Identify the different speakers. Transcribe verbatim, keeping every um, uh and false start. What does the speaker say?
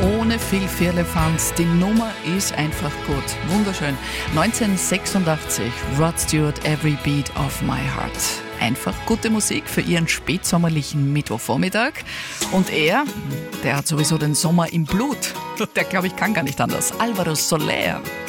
Speaker 1: ohne viel Firlefanz. Die Nummer ist einfach gut. Wunderschön. neunzehnhundertsechsundachtzig, Rod Stewart, Every Beat of My Heart. Einfach gute Musik für Ihren spätsommerlichen Mittwochvormittag. Und er, der hat sowieso den Sommer im Blut. Der, glaube ich, kann gar nicht anders. Alvaro Soler.